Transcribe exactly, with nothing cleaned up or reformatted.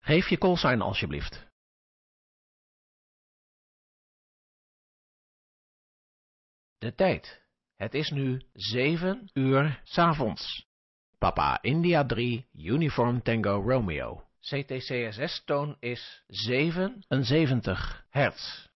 Geef je callsign alsjeblieft. De tijd. Het is nu zeven uur 's avonds. Papa India drie Uniform Tango Romeo. C T C S S-toon is zevenenzeventig hertz.